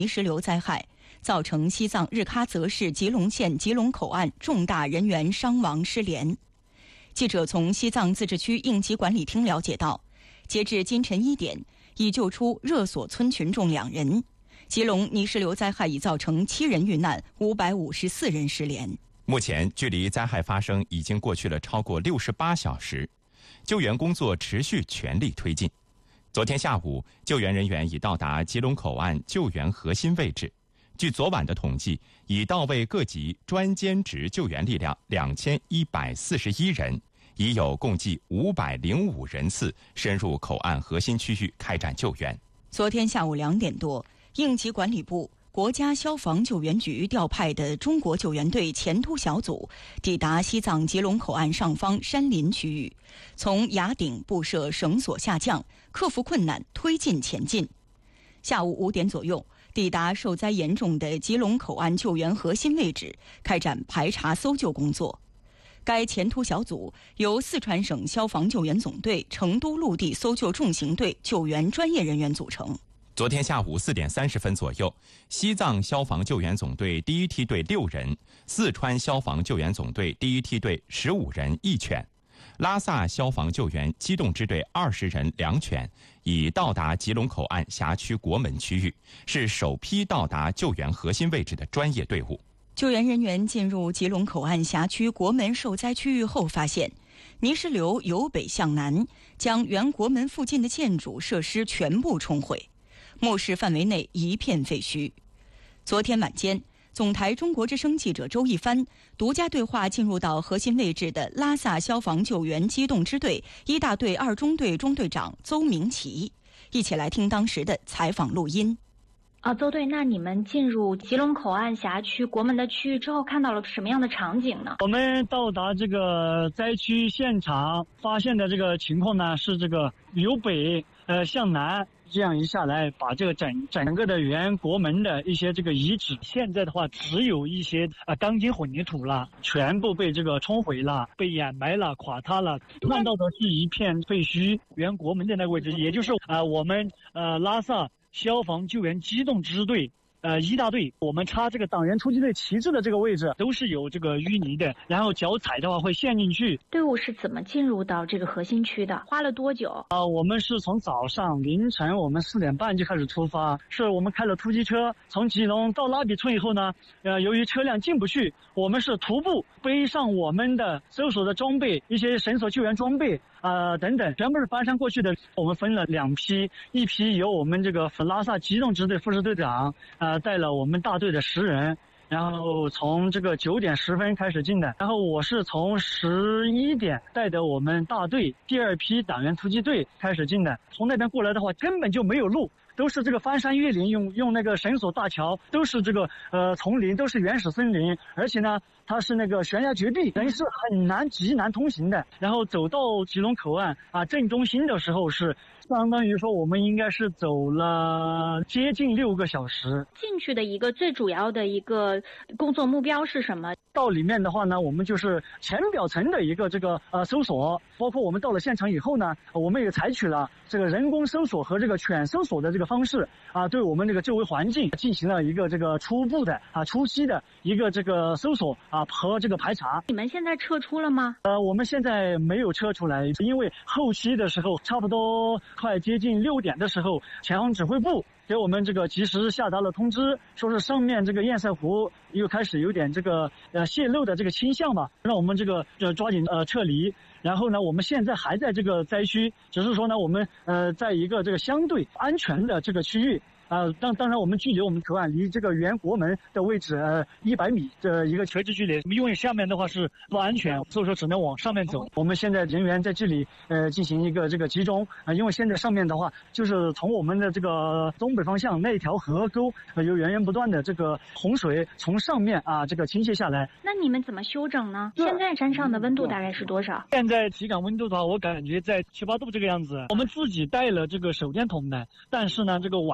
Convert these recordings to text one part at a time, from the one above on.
泥石流灾害，造成西藏日喀则市吉隆县吉隆口岸重大人员伤亡失联。记者从西藏自治区应急管理厅了解到，截至今晨1点，已救出热所村群众2人。吉隆泥石流灾害已造成7人遇难，554人失联。 目前，距离灾害发生已经过去了超过68小时，救援工作持续全力推进。昨天下午，救援人员已到达吉隆口岸救援核心位置。据昨晚的统计，已到位各级专兼职救援力量2141人，已有共计505人次深入口岸核心区域开展救援。 昨天下午2点多，应急管理部、国家消防救援局调派的中国救援队前突小组抵达西藏吉隆口岸上方山林区域，从崖顶布设绳索下降，克服困难，推进前进。下午5点左右，抵达受灾严重的吉隆口岸救援核心位置，开展排查搜救工作。该前突小组由四川省消防救援总队成都陆地搜救重型队救援专业人员组成。 昨天下午4点30分左右，西藏消防救援总队第1梯队6人，四川消防救援总队第1梯队15人1犬，拉萨消防救援机动支队20人2犬，已到达吉隆口岸辖区国门区域，是首批到达救援核心位置的专业队伍。 救援人员进入吉隆口岸辖区国门受灾区域后，发现泥石流由北向南，将原国门附近的建筑设施全部冲毁，墓室范围内一片废墟。昨天晚间，总台中国之声记者周一帆独家对话进入到核心位置的拉萨消防救援机动支队1大队2中队中队长邹明奇，一起来听当时的采访录音。 邹队，那你们进入吉隆口岸辖区国门的区域之后，看到了什么样的场景呢？ 我们到达这个灾区现场，发现的这个情况呢，是这个由北向南这样一下来，把这个整个的原国门的一些这个遗址，现在的话只有一些钢筋混凝土了，全部被这个冲毁了，被掩埋了，垮塌了。看到的是一片废墟，原国门的那个位置，也就是我们拉萨消防救援机动支队1大队，我们插这个党员突击队旗帜的这个位置都是有这个淤泥的，然后脚踩的话会陷进去。 队伍是怎么进入到这个核心区的？花了多久？ 我们是从早上凌晨我们4点半就开始出发，是我们开了突击车，从吉隆到拉比村以后呢，由于车辆进不去，我们是徒步背上我们的搜索的装备，一些绳索救援装备等等，全部是翻山过去的。我们分了2批，一批由我们这个拉萨机动支队副支队长带了我们大队的10人，然后从这个9点10分开始进的，然后我是从11点带的我们大队第2批党员突击队开始进的。从那边过来的话，根本就没有路，都是这个翻山越岭，用那个绳索大桥，都是这个丛林，都是原始森林，而且呢它是那个悬崖绝壁，等于是极难通行的。然后走到吉隆口岸正中心的时候，是相当于说我们应该是走了接近6个小时。 进去的一个最主要的一个工作目标是什么？ 到里面的话呢，我们就是浅表层的一个这个搜索，包括我们到了现场以后呢，我们也采取了这个人工搜索和这个犬搜索的这个方式对我们这个周围环境进行了一个这个初步的初期的一个这个搜索和这个排查。 你们现在撤出了吗？ 我们现在没有撤出来，因为后期的时候差不多快接近6点的时候，前方指挥部给我们这个及时下达了通知，说是上面这个堰塞湖又开始有点这个泄漏的这个倾向嘛，让我们这个抓紧撤离。然后呢，我们现在还在这个灾区，只是说呢，我们在一个这个相对安全的这个区域。当然我们距离我们口岸离这个原国门的位置100米的一个垂直距离，因为下面的话是不安全，所以说只能往上面走。我们现在人员在这里进行一个这个集中因为现在上面的话就是从我们的这个东北方向那条河沟有源源不断的这个洪水从上面这个倾泻下来。 那你们怎么休整呢？现在山上的温度大概是多少？ 现在体感温度的话，我感觉在7、8度这个样子。我们自己带了这个手电筒的，但是呢这个晚上夜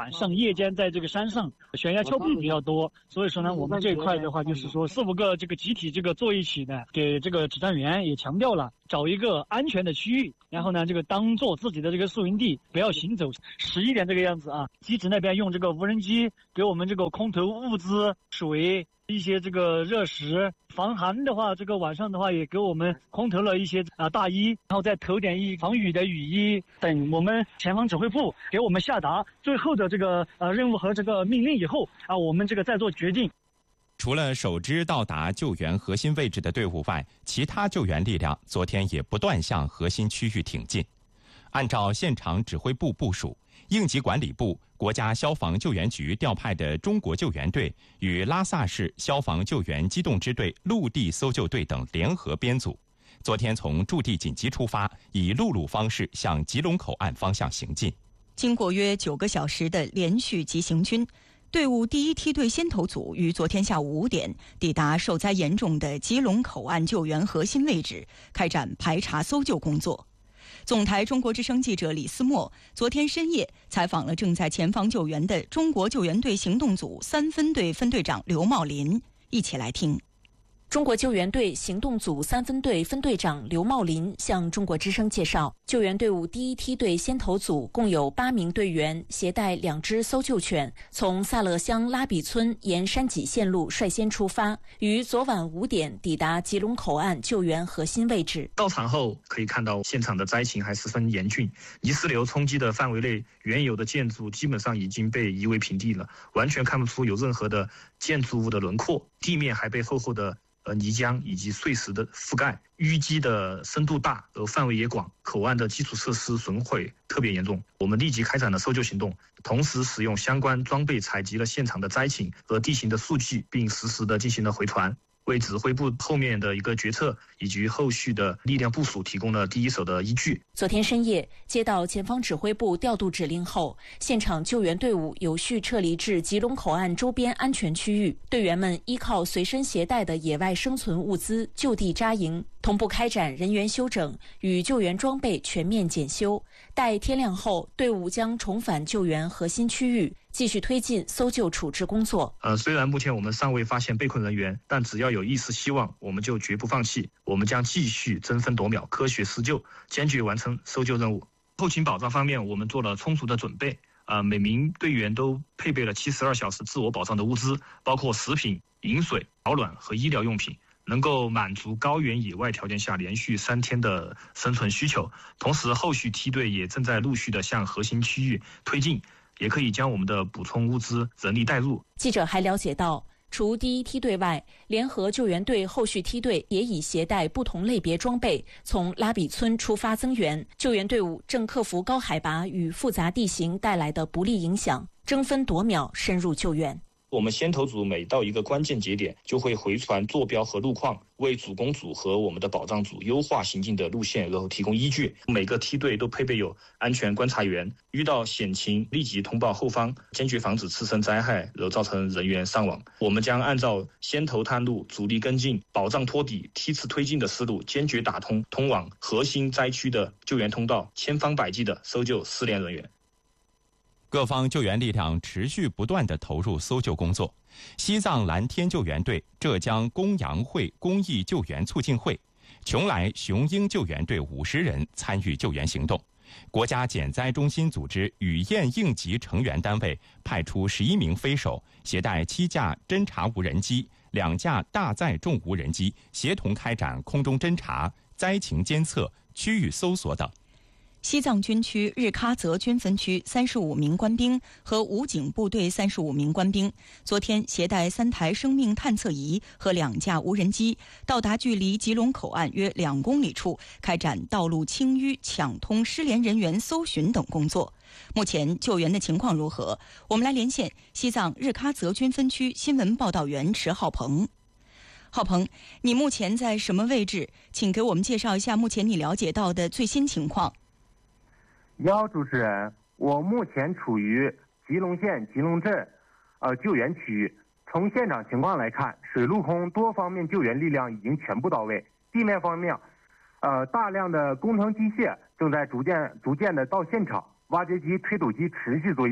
夜间在这个山上悬崖峭壁比较多，所以说呢，我们这一块的话，就是说4、5个这个集体这个坐一起呢，给这个指战员也强调了，找一个安全的区域，然后呢，这个当做自己的这个宿营地，不要行走。11点这个样子啊，机指那边用这个无人机给我们这个空投物资、水。一些这个热食，防寒的话，这个晚上的话也给我们空投了一些大衣，然后再投点防雨的雨衣。等我们前方指挥部给我们下达最后的这个任务和这个命令以后啊，我们这个再做决定。 除了首支到达救援核心位置的队伍外，其他救援力量昨天也不断向核心区域挺进。按照现场指挥部部署，应急管理部、国家消防救援局调派的中国救援队与拉萨市消防救援机动支队陆地搜救队等联合编组，昨天从驻地紧急出发，以陆路方式向吉隆口岸方向行进。 经过约9个小时的连续急行军，队伍第1梯队先头组于昨天下午5点抵达受灾严重的吉隆口岸救援核心位置，开展排查搜救工作。总台中国之声记者李思墨昨天深夜采访了正在前方救援的中国救援队行动组3分队分队长刘茂林，一起来听。 中国救援队行动组3分队分队长刘茂林向中国之声介绍，救援队伍第1梯队先头组共有8名队员，携带2只搜救犬，从萨勒乡拉比村沿山脊线路率先出发，于昨晚5点抵达吉隆口岸救援核心位置。 到场后可以看到现场的灾情还十分严峻，泥石流冲击的范围内，原有的建筑基本上已经被夷为平地了，完全看不出有任何的建筑物的轮廓，地面还被厚厚的泥浆以及碎石的覆盖，淤积的深度大，范围也广，口岸的基础设施损毁特别严重。我们立即开展了搜救行动，同时使用相关装备采集了现场的灾情和地形的数据，并实时的进行了回传，为指挥部后面的一个决策以及后续的力量部署提供了第一手的依据。 昨天深夜接到前方指挥部调度指令后，现场救援队伍有序撤离至吉隆口岸周边安全区域，队员们依靠随身携带的野外生存物资就地扎营，同步开展人员休整与救援装备全面检修。待天亮后，队伍将重返救援核心区域，继续推进搜救处置工作。 虽然目前我们尚未发现被困人员，但只要有一丝希望，我们就绝不放弃。我们将继续争分夺秒、科学施救，坚决完成搜救任务。后勤保障方面，我们做了充足的准备。每名队员都配备了72小时自我保障的物资，包括食品、饮水、保暖和医疗用品，能够满足高原野外条件下连续3天的生存需求。同时，后续梯队也正在陆续的向核心区域推进，也可以将我们的补充物资人力带入。 记者还了解到，除第1梯队外，联合救援队后续梯队也已携带不同类别装备从拉比村出发增援。救援队伍正克服高海拔与复杂地形带来的不利影响，争分夺秒深入救援。 我们先头组每到一个关键节点，就会回传坐标和路况，为主攻组和我们的保障组优化行进的路线，然后提供依据。每个梯队都配备有安全观察员，遇到险情立即通报后方，坚决防止次生灾害，然后造成人员伤亡。我们将按照先头探路、主力跟进、保障托底、梯次推进的思路，坚决打通通往核心灾区的救援通道，千方百计的搜救失联人员。 各方救援力量持续不断地投入搜救工作。西藏蓝天救援队、浙江公羊会公益救援促进会、邛崃雄鹰救援队50人参与救援行动。国家减灾中心组织雨燕应急成员单位派出11名飞手，携带7架侦察无人机、2架大载重无人机，协同开展空中侦察、灾情监测、区域搜索等。 西藏军区日喀则军分区35名官兵和武警部队35名官兵，昨天携带3台生命探测仪和2架无人机，到达距离吉隆口岸约2公里处，开展道路清淤、抢通失联人员搜寻等工作。目前救援的情况如何？我们来连线西藏日喀则军分区新闻报道员池浩鹏。浩鹏，你目前在什么位置？请给我们介绍一下目前你了解到的最新情况。 主持人，我目前处于吉隆县吉隆镇救援区域。从现场情况来看，水陆空多方面救援力量已经全部到位。地面方面，大量的工程机械正在逐渐的到现场，挖掘机、推土机持续作业，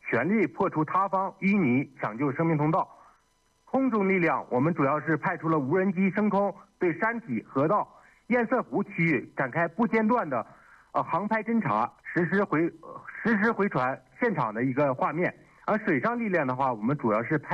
全力破除塌方淤泥，抢救生命通道。空中力量，我们主要是派出了无人机升空，对山体、河道、堰塞湖区域展开不间断的航拍侦察，实时回传现场的一个画面。而水上力量的话，我们主要是派